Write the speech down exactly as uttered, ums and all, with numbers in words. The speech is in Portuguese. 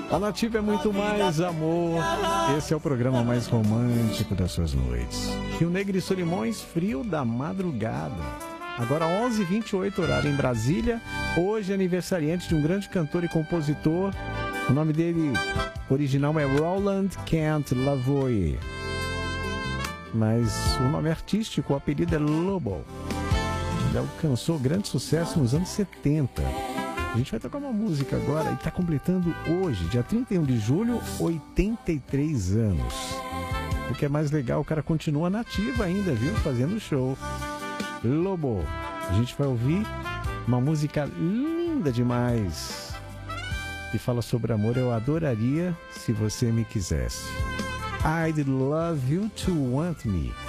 A Nativa é muito mais amor. Esse é o programa mais romântico das suas noites. Rio Negro e Solimões, frio da madrugada. Agora onze e vinte e oito, horário em Brasília. Hoje é aniversariante de um grande cantor e compositor. O nome dele original é Roland Kent Lavoie. Mas o nome artístico, o apelido é Lobo. Ele alcançou grande sucesso nos anos setenta. A gente vai tocar uma música agora e está completando hoje, dia trinta e um de julho, oitenta e três anos. O que é mais legal, o cara continua nativo ainda, viu? Fazendo show. Lobo. A gente vai ouvir uma música linda demais que fala sobre amor. Eu adoraria se você me quisesse. I'd love you to want me.